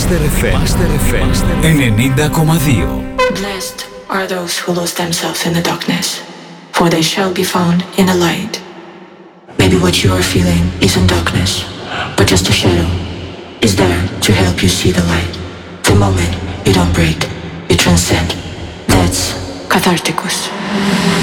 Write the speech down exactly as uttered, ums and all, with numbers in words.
Master εφ εμ, Master εφ εμ ενενήντα κόμμα δύο. Blessed are those who lose themselves in the darkness, for they shall be found in the light. Maybe what you are feeling isn't darkness, but just a shadow is there to help you see the light. The moment you don't break, you transcend. That's catharticus.